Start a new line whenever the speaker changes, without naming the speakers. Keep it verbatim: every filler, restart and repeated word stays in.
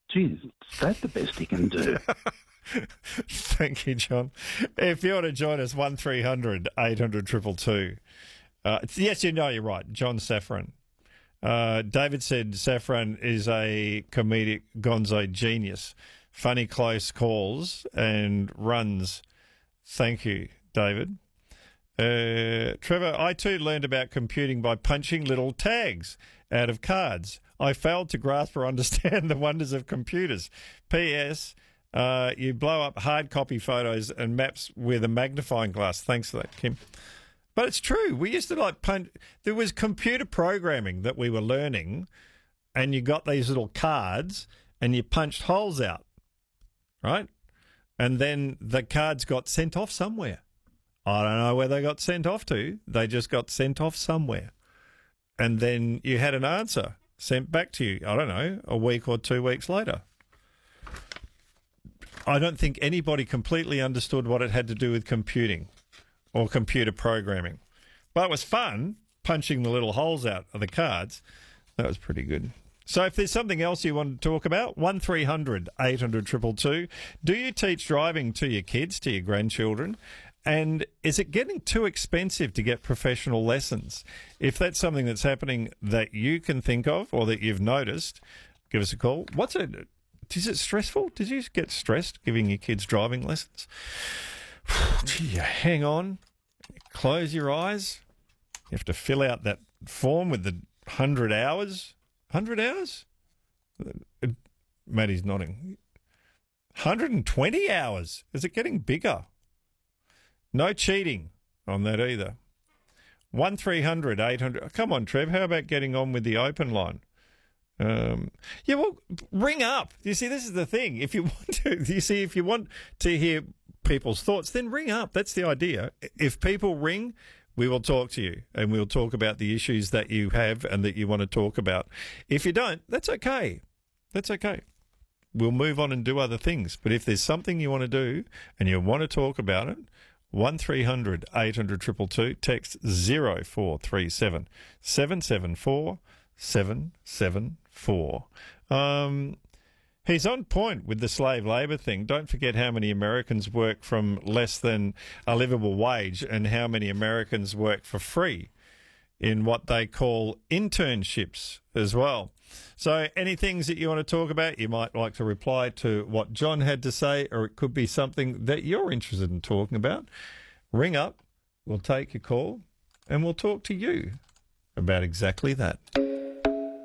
geez, is that the best he can do?
Thank you, John. If you want to join us, one three hundred eight hundred two two two. Uh, yes, you know, you're right. John Safran. Uh, David said Safran is a comedic gonzo genius. Funny close calls and runs. Thank you, David. Uh, Trevor, I too learned about computing by punching little tags out of cards. I failed to grasp or understand the wonders of computers. P S. Uh, you blow up hard copy photos and maps with a magnifying glass. Thanks for that, Kim. But it's true. We used to like punch. There was computer programming that we were learning, and you got these little cards and you punched holes out, right? And then the cards got sent off somewhere. I don't know where they got sent off to. They just got sent off somewhere. And then you had an answer sent back to you, I don't know, a week or two weeks later. I don't think anybody completely understood what it had to do with computing or computer programming. But it was fun, punching the little holes out of the cards. That was pretty good. So if there's something else you want to talk about, one three hundred eight hundred two two two. Do you teach driving to your kids, to your grandchildren? And is it getting too expensive to get professional lessons? If that's something that's happening that you can think of or that you've noticed, give us a call. What's it? Is it stressful? Did you get stressed giving your kids driving lessons? Gee, hang on. Close your eyes. You have to fill out that form with the one hundred hours. one hundred hours? Maddie's nodding. one hundred twenty hours. Is it getting bigger? No cheating on that either. one three hundred eight hundred. Come on, Trev. How about getting on with the open line? Um, yeah, well, ring up. You see, this is the thing. If you want to, you see, if you want to hear people's thoughts, then ring up. That's the idea. If people ring, we will talk to you and we'll talk about the issues that you have and that you want to talk about. If you don't, that's okay. That's okay. We'll move on and do other things. But if there's something you want to do and you want to talk about it, one three hundred eight hundred two two two, text zero four three seven seven seven four seven seven four. Um, he's on point with the slave labour thing. Don't forget how many Americans work from less than a livable wage and how many Americans work for free in what they call internships as well. So any things that you want to talk about, you might like to reply to what John had to say, or it could be something that you're interested in talking about. Ring up, we'll take your call, and we'll talk to you about exactly that.